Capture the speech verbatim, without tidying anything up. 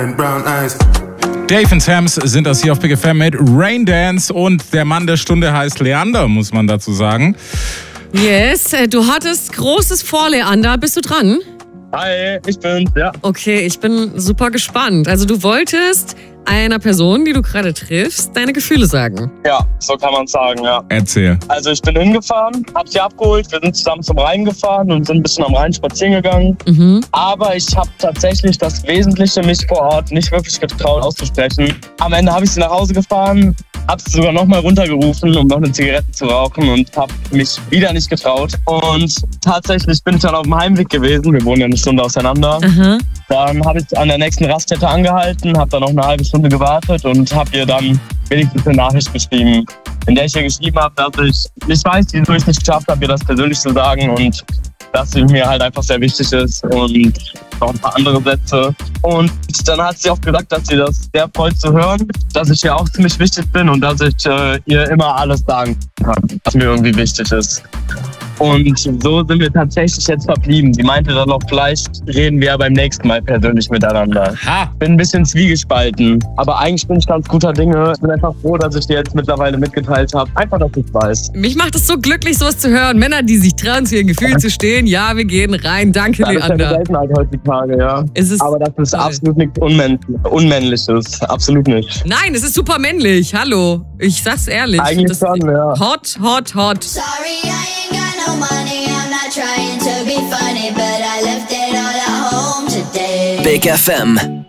Dave und Sams sind das hier auf Big F M mit Rain Dance und der Mann der Stunde heißt Leander, muss man dazu sagen. Yes, du hattest Großes vor, Leander. Bist du dran? Hi, ich bin's, ja. Okay, ich bin super gespannt. Also du wolltest einer Person, die du gerade triffst, deine Gefühle sagen. Ja, so kann man sagen, ja. Erzähl. Also ich bin hingefahren, hab sie abgeholt, wir sind zusammen zum Rhein gefahren und sind ein bisschen am Rhein spazieren gegangen. Mhm. Aber ich habe tatsächlich das Wesentliche mich vor Ort nicht wirklich getraut auszusprechen. Am Ende habe ich sie nach Hause gefahren, habe sie sogar nochmal runtergerufen, um noch eine Zigarette zu rauchen und habe mich wieder nicht getraut. Und tatsächlich bin ich dann auf dem Heimweg gewesen, wir wohnen ja eine Stunde auseinander. Aha. Dann habe ich an der nächsten Raststätte angehalten, habe dann noch eine halbe Stunde gewartet und habe ihr dann wenigstens eine Nachricht geschrieben, in der ich ihr geschrieben habe, dass ich nicht weiß, wieso ich es nicht geschafft habe, ihr das persönlich zu sagen und dass sie mir halt einfach sehr wichtig ist und noch ein paar andere Sätze. Und dann hat sie auch gesagt, dass sie das sehr freut zu hören, dass ich ihr auch ziemlich wichtig bin und dass ich äh, ihr immer alles sagen kann, was mir irgendwie wichtig ist. Und so sind wir tatsächlich jetzt verblieben. Sie meinte dann noch, vielleicht reden wir ja beim nächsten Mal persönlich miteinander. Ha! Bin ein bisschen zwiegespalten, aber eigentlich bin ich ganz guter Dinge. Ich bin einfach froh, dass ich dir jetzt mittlerweile mitgeteilt habe. Einfach, dass ich weiß. Mich macht es so glücklich, sowas zu hören. Männer, die sich trauen, zu ihren Gefühlen zu stehen. Ja, wir gehen rein. Danke, Das ist ja eine Leander. Seltenheit heutzutage, ja. Es ist Aber das ist toll. absolut nichts Unmänn- Unmännliches. Absolut nicht. Nein, es ist super männlich. Hallo. Ich sag's ehrlich. Eigentlich Das- schon, ja. Hot, hot, hot. Sorry, I ain't got no money. I'm not trying to be funny, but I left it all at home today. Big F M.